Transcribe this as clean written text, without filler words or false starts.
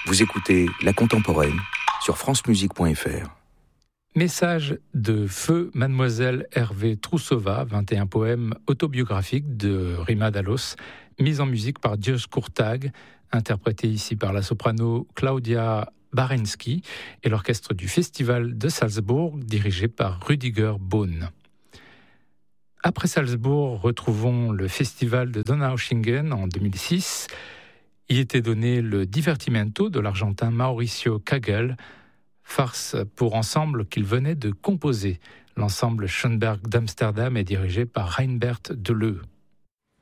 Vous écoutez La Contemporaine sur francemusique.fr. Message de Feu Mademoiselle Hervé Troussova, 21 poèmes autobiographiques de Rima Dallos, mis en musique par Dios Kurtag, interprété ici par la soprano Claudia Barenski et l'orchestre du Festival de Salzbourg, dirigé par Rüdiger Bohn. Après Salzbourg, retrouvons le Festival de Donaueschingen en 2006. Y était donné le Divertimento de l'Argentin Mauricio Kagel, farce pour ensemble qu'il venait de composer. L'ensemble Schoenberg d'Amsterdam est dirigé par Reinbert Deleu.